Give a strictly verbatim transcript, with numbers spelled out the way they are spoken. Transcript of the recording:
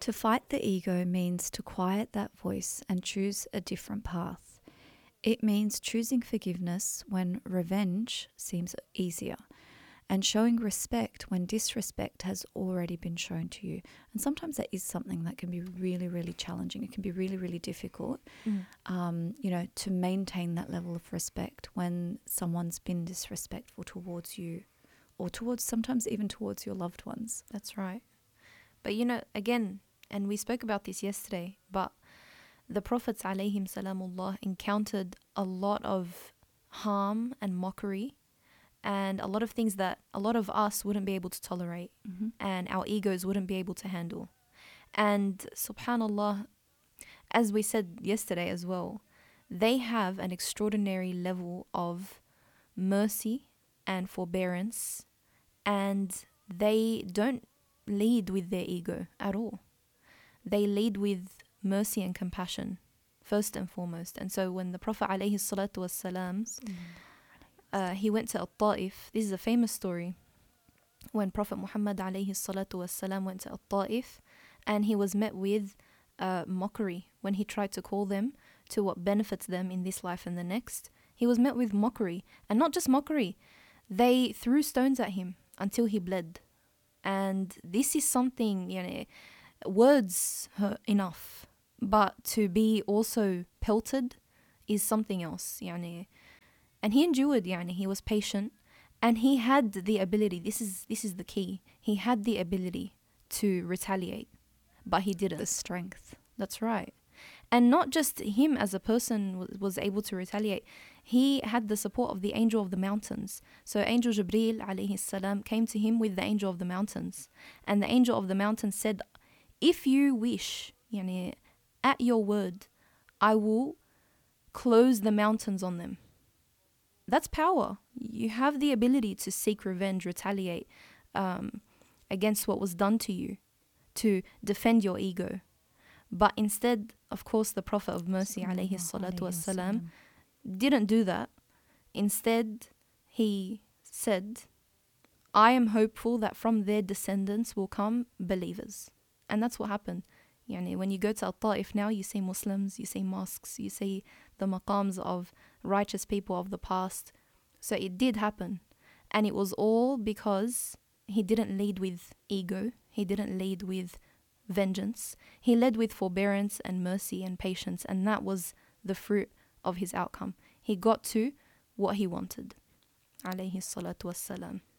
To fight the ego means to quiet that voice and choose a different path. It means choosing forgiveness when revenge seems easier, and showing respect when disrespect has already been shown to you. And sometimes that is something that can be really, really challenging. It can be really, really difficult, Mm. um, you know, to maintain that level of respect when someone's been disrespectful towards you, or towards, sometimes even towards your loved ones. That's right. But you know, again, and we spoke about this yesterday, but the Prophets alayhim salamullah encountered a lot of harm and mockery, and a lot of things that a lot of us wouldn't be able to tolerate, Mm-hmm. and our egos wouldn't be able to handle. And subhanallah, as we said yesterday as well, they have an extraordinary level of mercy and forbearance, and they don't lead with their ego at all. They lead with mercy and compassion first and foremost. And so when the Prophet alayhi salatu wassalam, uh, he went to Al-Ta'if. This is a famous story. When Prophet Muhammad alayhi salatu wassalam went to Al-Ta'if, and he was met with uh, mockery when he tried to call them to what benefits them in this life and the next. He was met with mockery, and not just mockery. They threw stones at him until he bled. And this is something, you know, words hurt enough, but to be also pelted is something else, yani. And he endured, yani. He was patient, and he had the ability. This is this is the key. He had the ability to retaliate, but he didn't. The strength. That's right. And not just him as a person w- was able to retaliate. He had the support of the angel of the mountains. So Angel Jibreel alayhi salam came to him with the angel of the mountains. And the angel of the mountains said, if you wish, yani, at your word, I will close the mountains on them. That's power. You have the ability to seek revenge, retaliate um, against what was done to you, to defend your ego. But instead, of course, the Prophet of Mercy alayhi salatu wassalam didn't do that. Instead, he said, I am hopeful that from their descendants will come believers. And that's what happened. Yani, when you go to Al-Ta'if now, you see Muslims, you see mosques, you see the maqams of righteous people of the past. So it did happen. And it was all because he didn't lead with ego. He didn't lead with vengeance. He led with forbearance and mercy and patience. And that was the fruit of his outcome. He got to what he wanted. Alayhi salatu wassalam.